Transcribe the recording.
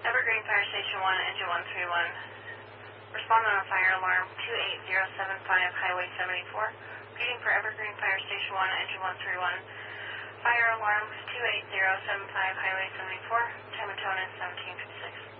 Evergreen Fire Station 1, Engine 131. Respond on a fire alarm 28075 Highway 74. Reading for Evergreen Fire Station 1, Engine 131. Fire alarm 28075 Highway 74. Time and tone is 1756.